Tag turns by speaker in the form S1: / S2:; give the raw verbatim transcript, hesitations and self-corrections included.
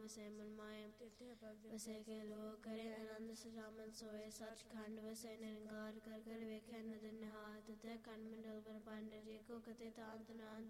S1: ਵਸੇ ਮਨ ਮਾਇਆ ਵਸੇ ਕੇ ਲੋਕ ਕਰੇ ਆਨੰਦ ਸਜਾਮਨ ਸੋਏ ਸੱਚਖੰਡ ਵਸੇ ਨਿਰੰਕਾਰ ਕਰ ਕਰ ਵੇਖੇ ਨਦਰ ਨਿਹਾਲ ਤਤੇ ਕੰਨ ਮੰਡਲ ਪਰ ਪੰਡ ਜੇ ਕੋ ਕਤੇ ਤਾਂਤ ਨਾਂਤ